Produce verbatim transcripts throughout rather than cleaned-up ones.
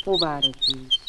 Hová repülsz?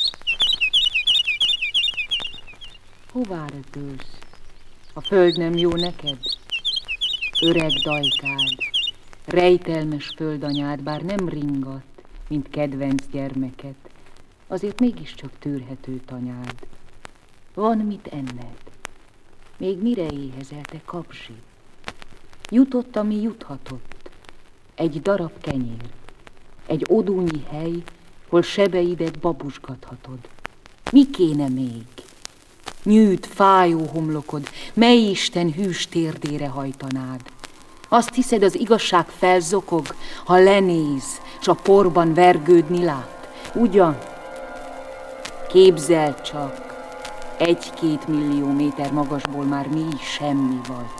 Hová repülsz? A föld nem jó neked? Öreg dajkád, rejtelmes földanyád, bár nem ringat, mint kedvenc gyermeket, azért mégiscsak tűrhető tanyád. Van mit enned, még mire éhezel, te kapzsi? Jutott, ami juthatott, egy darab kenyér, egy odúnyi hely, hol sebeidet babusgathatod. Mi kéne még? Nyűjt, fájó homlokod, mely Isten hűs térdére hajtanád? Azt hiszed, az igazság felzokog, ha lenéz, s a porban vergődni lát? Ugyan? Képzeld csak, egy-két millió méter magasból már mi semmi vagy.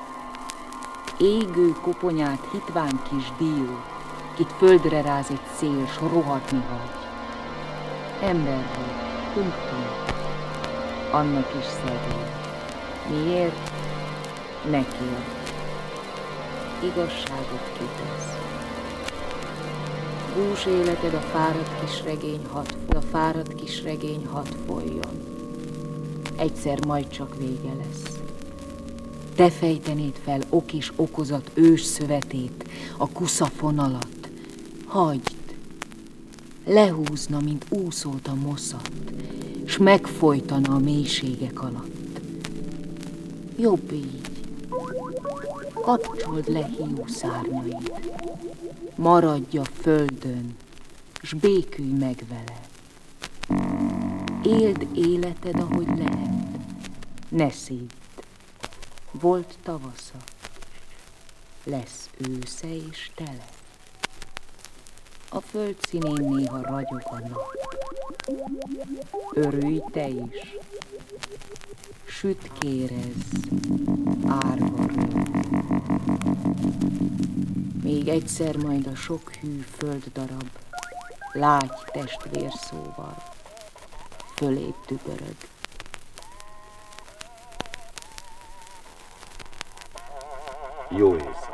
Égő koponyát hitvány kis dió, kit földre ráz egy szél, s rohadni hagy. Ember vagy, tunk-tunk, annak is szegény. Miért? Ne kérd. Igazságot kitesz. Bús életed, a fáradt kis regény hat, a fáradt kis regény hat folyjon. Egyszer majd csak vége lesz. Te fejtenéd fel ok és okozat ős szövetét, a kuszafonalat. Hagyd, lehúzna, mint úszót a moszat, s megfojtana a mélységek alatt. Jobb így. Kapcsold le hiú szárnyaid, maradj a földön, s békülj meg vele. Éld életed, ahogy lehet, ne szídd. Volt tavasza, lesz ősze és tele. A föld színén néha ragyog a nap. Örülj te is, sütkérezz, árva rög. Még egyszer majd a sok hű földdarab, lágy testvér szóval, föléd tübörög. Jó éjszaka!